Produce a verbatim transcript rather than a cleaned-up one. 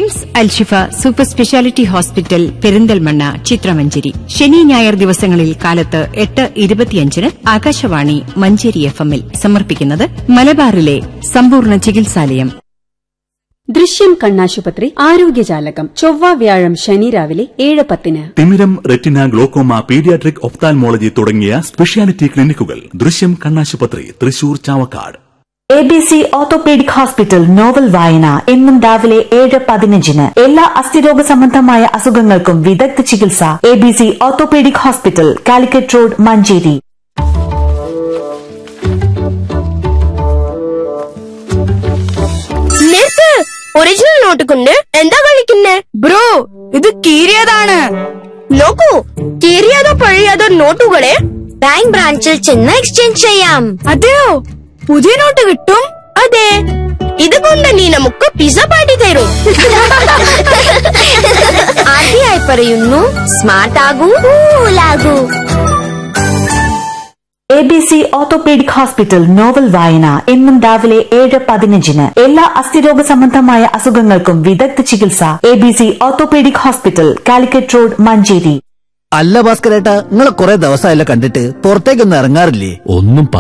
KIMS Alshifa super speciality hospital Perinthalmanna ചിത്രമഞ്ചേരി ശനി ഞായർ ദിവസങ്ങളിൽ കാലത്ത് എട്ട് ഇരുപത്തിയഞ്ചിന് ആകാശവാണി മഞ്ചേരി എഫ് എമ്മിൽ സമർപ്പിക്കുന്നത് മലബാറിലെ സമ്പൂർണ്ണ ചികിത്സാലയം. ദൃശ്യം കണ്ണാശുപത്രി ആരോഗ്യജാലകം ചൊവ്വ വ്യാഴം ശനി രാവിലെ ഏഴ് പത്തിന്. തിമിരം, റെറ്റിന, ഗ്ലോക്കോമ, പീഡിയാട്രിക്, ഒഫ്താൽമോളജി തുടങ്ങിയ സ്പെഷ്യാലിറ്റി ക്ലിനിക്കുകൾ ദൃശ്യം കണ്ണാശുപത്രി, Thrissur, Chavakkad. A B C orthopaedic hospital novel വായന എന്നും രാവിലെ ഏഴ് പതിനഞ്ചിന്. എല്ലാ അസ്ഥിരോഗ സംബന്ധമായ അസുഖങ്ങൾക്കും വിദഗ്ധ ചികിത്സ. A B C orthopaedic hospital, Calicut road, Manjeri. Original not കൊണ്ട് എന്താ കളിക്കുന്നേ? ബ്രോ, ഇത് കീറിയതാണ്. നോക്കൂ, കീറിയതോ പഴയതോ നോട്ടുകളെ ബാങ്ക് ബ്രാഞ്ചിൽ ചെന്ന് എക്സ്ചേഞ്ച് ചെയ്യാം. അതെയോ? പുതിയ നോട്ട് കിട്ടും? അതെ, ഇതുകൊണ്ട് നീ നമുക്ക് പിസ്സ പാർട്ടി തരും. ആദ്യമായി പറയുന്നു, smart ആകൂ, കൂലാകൂ. A B C orthopaedic hospital novel വായന എന്നും രാവിലെ ഏഴ് പതിനഞ്ചിന്. എല്ലാ അസ്ഥിരോഗ സംബന്ധമായ അസുഖങ്ങൾക്കും വിദഗ്ധ ചികിത്സ. A B C orthopaedic hospital, Calicut road, Manjeri. അല്ല ഭാസ്കരേട്ടാ, നിങ്ങളെ കുറെ ദിവസമായല്ലോ കണ്ടിട്ട്, പുറത്തേക്കൊന്നും ഇറങ്ങാറില്ലേ? ഒന്നും